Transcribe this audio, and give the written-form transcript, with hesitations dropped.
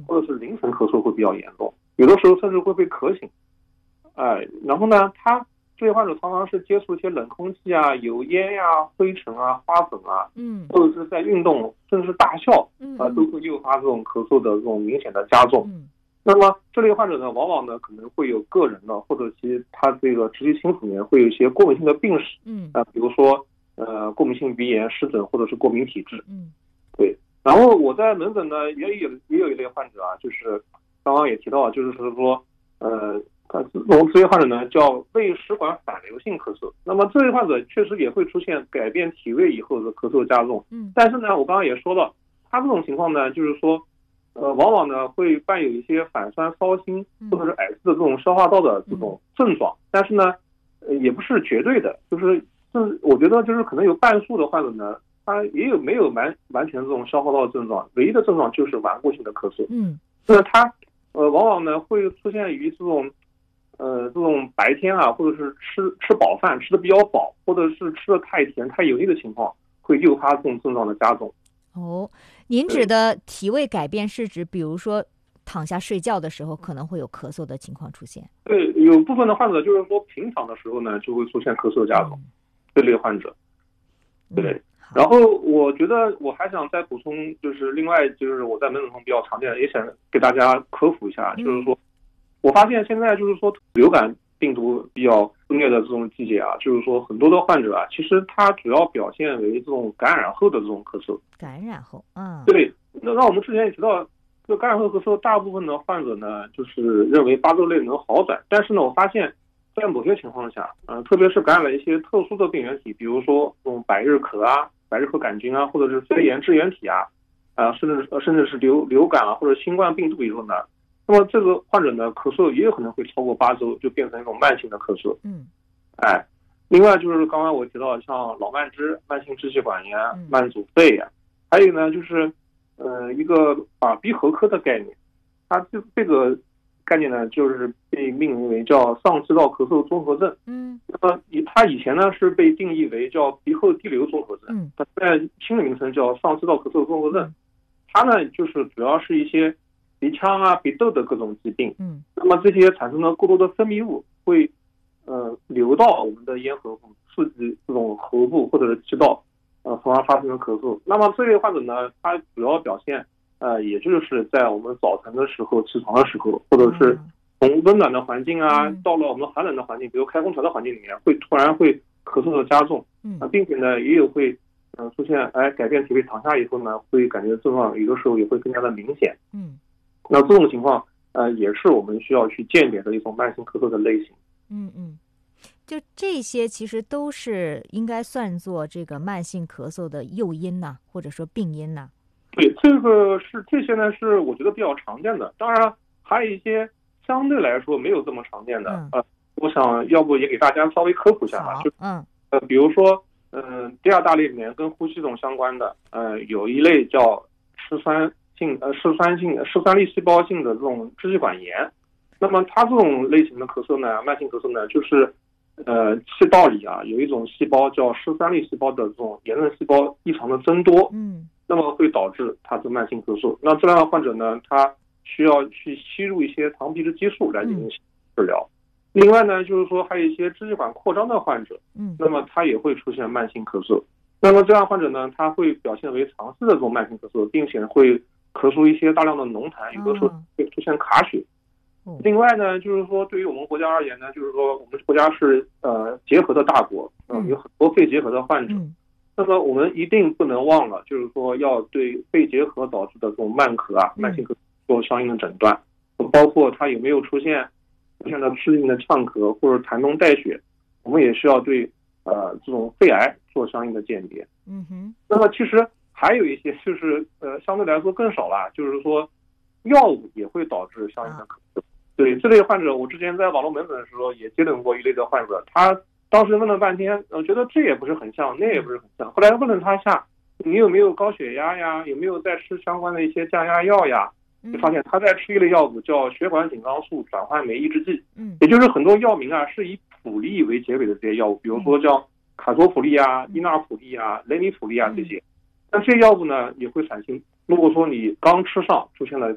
或者是凌晨咳嗽会比较严重，有的时候甚至会被咳醒。然后呢，这些患者常常是接触一些冷空气啊、油烟呀、灰尘啊、花粉啊，或者是在运动，甚至是大笑，都会诱发这种咳嗽的这种明显的加重。那么这类患者呢，往往呢可能会有个人的或者其他这个直系亲属里面会有一些过敏性的病史，比如说过敏性鼻炎、湿疹或者是过敏体质。对。然后我在门诊呢也有一类患者啊，就是刚刚也提到，就是说这些患者呢叫胃食管反流性咳嗽。那么这类患者确实也会出现改变体位以后的咳嗽加重。但是呢，我刚刚也说了，他这种情况呢，就是说往往呢会伴有一些反酸烧心或者是癌症的这种消化道的这种症状，但是呢也不是绝对的，就是我觉得就是可能有半数的患者呢，他也没有完全这种消化道的症状，唯一的症状就是顽固性的咳嗽。那他往往呢会出现于这种白天啊，或者是吃饱饭吃的比较饱，或者是吃的太甜太油腻的情况，会诱发这种症状的加重。 您指的体位改变是指比如说躺下睡觉的时候可能会有咳嗽的情况出现？ 对，有部分的患者就是说平躺的时候呢就会出现咳嗽加重，这类患者。对。然后我觉得我还想再补充，就是另外就是我在门诊中比较常见的，也想给大家科普一下，就是说我发现现在就是说流感病毒比较肆虐的这种季节啊，就是说很多的患者啊，其实他主要表现为这种感染后的这种咳嗽。 感染后， 对。那我们之前也提到，这个感染后咳嗽，大部分的患者呢，就是认为8周内能好转，但是呢，我发现在某些情况下，特别是感染了一些特殊的病原体，比如说这种百日咳啊、百日咳杆菌啊，或者是肺炎支原体啊，甚至是流感啊或者新冠病毒以后呢，那么这个患者呢，咳嗽也有可能会超过8周，就变成一种慢性的咳嗽。另外就是刚刚我提到像老慢支、慢性支气管炎、慢阻肺啊，还有呢就是一个耳鼻喉科的概念，它这个概念呢就是被命名为叫上气道咳嗽综合症。那么它以前呢是被定义为叫鼻后滴流综合症，它现在新的名称叫上气道咳嗽综合症。它呢就是主要是一些鼻腔啊、鼻窦的各种疾病。那么这些产生了过多的分泌物会流到我们的咽喉部，刺激这种喉部或者是气道，从而发生咳嗽。那么这类患者呢，他主要表现也就是在我们早晨的时候起床的时候，或者是从温暖的环境啊到了我们寒冷的环境，比如开空调的环境里面，会突然会咳嗽的加重。并且呢也有会出现改变体位，躺下以后呢会感觉症状有的时候也会更加的明显。那这种情况也是我们需要去鉴别的一种慢性咳嗽的类型。 就这些其实都是应该算作这个慢性咳嗽的诱因呐，或者说病因呐。 对，这些呢是我觉得比较常见的，当然还有一些相对来说没有这么常见的。我想要不也给大家稍微科普一下吧。比如说第二大类里面跟呼吸这种相关的有一类叫嗜酸粒细胞性的这种支气管炎。那么它这种类型的咳嗽呢，慢性咳嗽呢，就是气道里啊有一种细胞叫嗜酸粒细胞的这种炎症细胞异常的增多。那么会导致它的慢性咳嗽。那这样的患者呢，他需要去吸入一些糖皮质激素来进行治疗。另外呢，就是说还有一些支气管扩张的患者，那么他也会出现慢性咳嗽。那么这样患者呢，他会表现为长期的这种慢性咳嗽，并且会咳出一些大量的浓痰，有的时候会出现卡血。另外呢，就是说对于我们国家而言呢，就是说我们国家是结核的大国，有很多肺结核的患者。那么我们一定不能忘了，就是说要对肺结核导致的这种慢咳啊、慢性咳做相应的诊断，包括它有没有出现了适应的呛咳或者痰脓带血，我们也需要对这种肺癌做相应的鉴别。那么其实还有一些就是相对来说更少了，就是说药物也会导致相应的咳嗽。对这类患者，我之前在网络门诊的时候也接诊过一类的患者，他当时问了半天，觉得这也不是很像，那也不是很像。后来问了他一下，你有没有高血压呀？有没有在吃相关的一些降压药呀？就发现他在吃一类药物叫血管紧张素转换酶抑制剂，也就是很多药名啊是以普利为结尾的这些药物，比如说叫卡托普利啊、伊纳普利啊、雷尼普利啊这些。那这些药物呢也会产生，如果说你刚吃上出现了